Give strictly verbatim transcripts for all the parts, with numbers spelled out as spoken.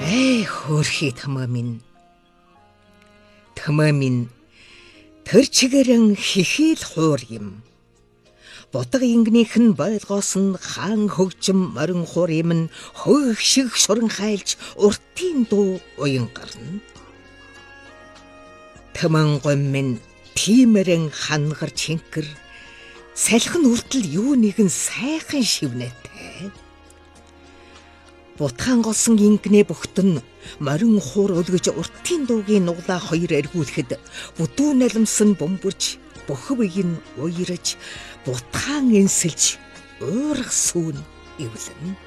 Эй хөөрхий томоо минь. Томоо минь тэр чигээрэн хихийл хуур юм. Бутга ингэнийх нь бойлгоос нь хаан хөгжим морин хуур юм нь хөөх шиг шуран хайлж уртын дуу уян гарна. Томон гом минь тиймэрэн хангар чинкэр салхин үртэл юу нэгэн сайхан шивнэтэй. Бутхан голсон ингэнэ бүхтэн морин хуур өлгөж уртын дуугийн нуглаа хоёр эргүүлэхэд бүдүү налимсан бөмбөрж бөхөв ийн уйраж бутхан энсэлж уурах сүүн ивлэн.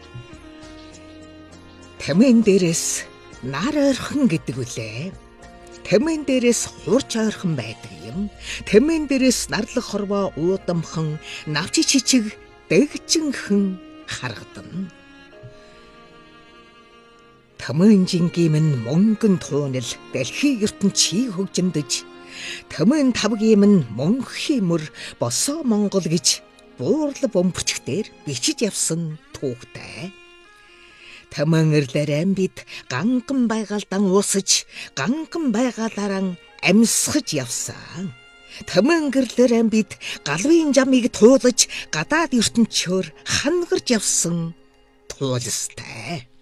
Тамин дээрээс нар ойрхон гэдэг үлээ. Тамин дээрээс хурч ойрхон байдаг юм. Тамин дээрээс нарлах хорвоо уудамхан навчи чичиг дэгжинхэн харагдана. Тамин жингийн минь мөнгөн туунал дэлхий ертөнд чи хөгжимдөж тамин тавгийн минь мөнхий мөр босоо Монгол гэж буурлал бөмбөрчгтэр бичиж явсан түүхтэй. Тамин эрлэр амбид ганган байгаалдан уусаж ганган байгаалаараа амьсгаж явсан. Тамин гэрлэр амбид галвын жамыг туулаж гадаад ертөнчөөр хангарч явсан туулстай.